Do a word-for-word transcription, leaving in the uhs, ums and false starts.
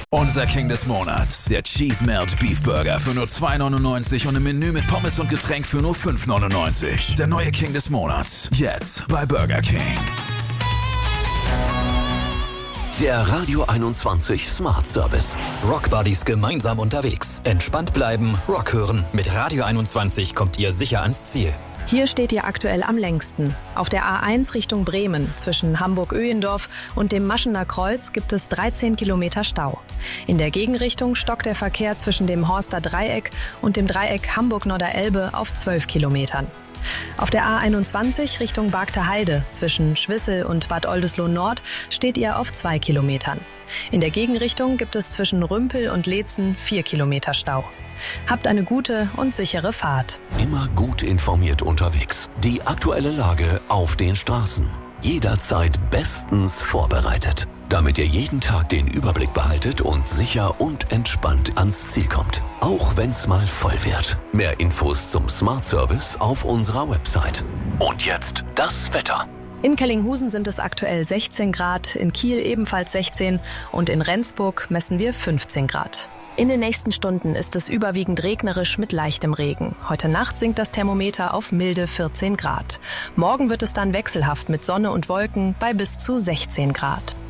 Unser King des Monats, der Cheese Melt Beef Burger für nur zwei neunundneunzig und im Menü mit Pommes und Getränk für nur fünf neunundneunzig. Der neue King des Monats, jetzt bei Burger King. Der Radio einundzwanzig Smart Service. Rock Buddies gemeinsam unterwegs. Entspannt bleiben, Rock hören. Mit Radio einundzwanzig kommt ihr sicher ans Ziel. Hier steht ihr aktuell am längsten. Auf der A eins Richtung Bremen zwischen Hamburg-Öhendorf und dem Maschener Kreuz gibt es dreizehn Kilometer Stau. In der Gegenrichtung stockt der Verkehr zwischen dem Horster Dreieck und dem Dreieck Hamburg-Norderelbe auf zwölf Kilometern. Auf der A einundzwanzig Richtung Bargter Heide zwischen Schwissel und Bad Oldesloe-Nord steht ihr auf zwei Kilometern. In der Gegenrichtung gibt es zwischen Rümpel und Leetzen vier Kilometer Stau. Habt eine gute und sichere Fahrt. Immer gut informiert unterwegs. Die aktuelle Lage auf den Straßen. Jederzeit bestens vorbereitet, damit ihr jeden Tag den Überblick behaltet und sicher und entspannt ans Ziel kommt. Auch wenn's mal voll wird. Mehr Infos zum Smart Service auf unserer Website. Und jetzt das Wetter. In Kellinghusen sind es aktuell sechzehn Grad, in Kiel ebenfalls sechzehn und in Rendsburg messen wir fünfzehn Grad. In den nächsten Stunden ist es überwiegend regnerisch mit leichtem Regen. Heute Nacht sinkt das Thermometer auf milde vierzehn Grad. Morgen wird es dann wechselhaft mit Sonne und Wolken bei bis zu sechzehn Grad.